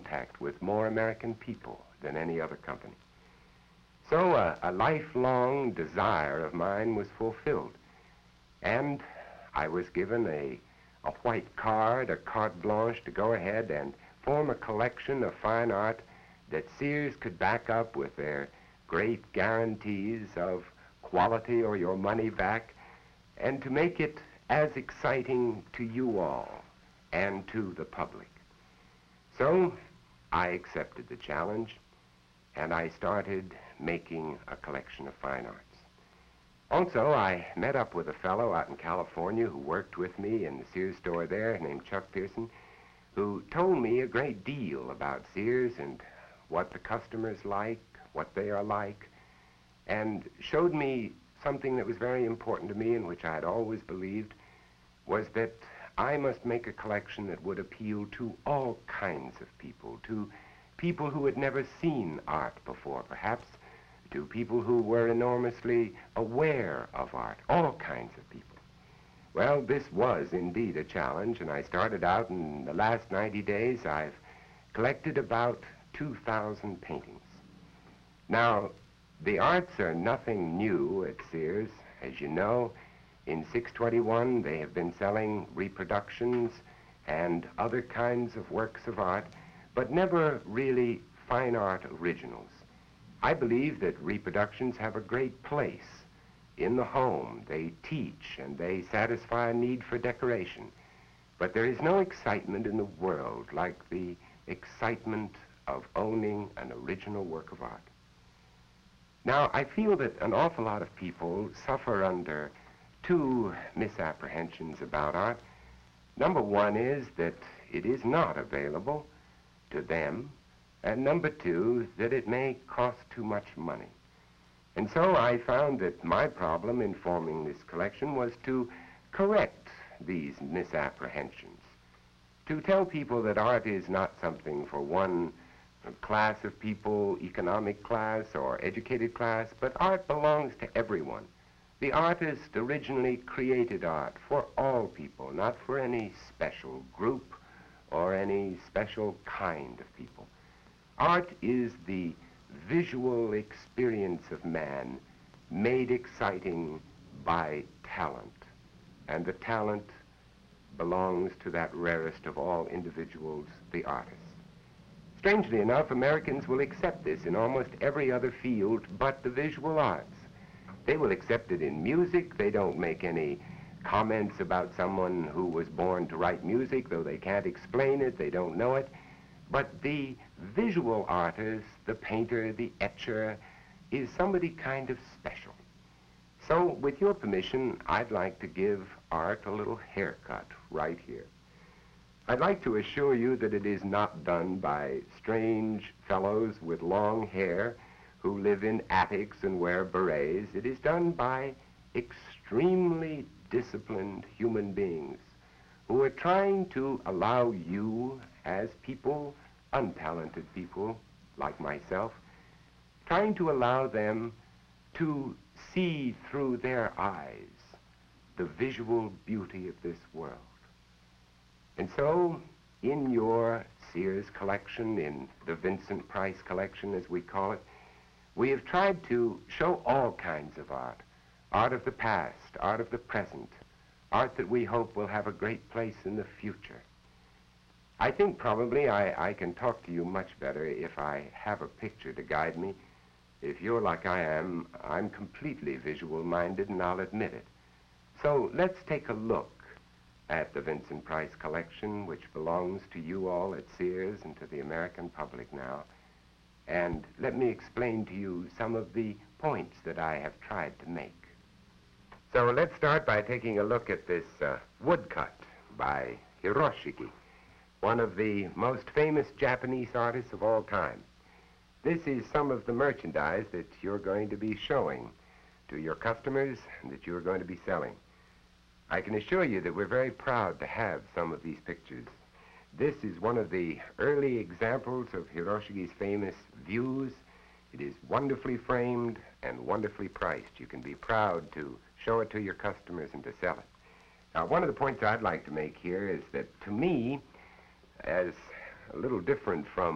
contact with more American people than any other company. So a lifelong desire of mine was fulfilled, and I was given a white card, a carte blanche to go ahead and form a collection of fine art that Sears could back up with their great guarantees of quality or your money back, and to make it as exciting to you all and to the public. So I accepted the challenge, and I started making a collection of fine arts. Also, I met up with a fellow out in California who worked with me in the Sears store there named Chuck Pearson, who told me a great deal about Sears and what the customers like, what they are like, and showed me something that was very important to me and which I had always believed, was that I must make a collection that would appeal to all kinds of people, to people who had never seen art before, perhaps, to people who were enormously aware of art, all kinds of people. Well, this was indeed a challenge, and I started out, in the last 90 days, I've collected about 2,000 paintings. Now, the arts are nothing new at Sears. As you know, in 621, they have been selling reproductions and other kinds of works of art, but never really fine art originals. I believe that reproductions have a great place in the home. They teach and they satisfy a need for decoration. But there is no excitement in the world like the excitement of owning an original work of art. Now, I feel that an awful lot of people suffer under two misapprehensions about art. Number one is that it is not available to them, and number two, that it may cost too much money. And so I found that my problem in forming this collection was to correct these misapprehensions, to tell people that art is not something for one class of people, economic class or educated class, but art belongs to everyone. The artist originally created art for all people, not for any special group or any special kind of people. Art is the visual experience of man made exciting by talent, and the talent belongs to that rarest of all individuals, the artist. Strangely enough, Americans will accept this in almost every other field but the visual arts. They will accept it in music. They don't make any comments about someone who was born to write music, though they can't explain it, they don't know it. But the visual artist, the painter, the etcher, is somebody kind of special. So, with your permission, I'd like to give art a little haircut right here. I'd like to assure you that it is not done by strange fellows with long hair who live in attics and wear berets. It is done by extremely disciplined human beings who are trying to allow you, as people, untalented people like myself, trying to allow them to see through their eyes the visual beauty of this world. And so, in your Sears collection, in the Vincent Price collection, as we call it, we have tried to show all kinds of art. Art of the past, art of the present, art that we hope will have a great place in the future. I think probably I can talk to you much better if I have a picture to guide me. If you're like I am, I'm completely visual-minded, and I'll admit it. So let's take a look at the Vincent Price collection, which belongs to you all at Sears and to the American public now. And let me explain to you some of the points that I have tried to make. So let's start by taking a look at this woodcut by Hiroshige, one of the most famous Japanese artists of all time. This is some of the merchandise that you're going to be showing to your customers and that you're going to be selling. I can assure you that we're very proud to have some of these pictures. This is one of the early examples of Hiroshige's famous views. It is wonderfully framed and wonderfully priced. You can be proud to show it to your customers and to sell it. Now, one of the points I'd like to make here is that, to me, as a little different from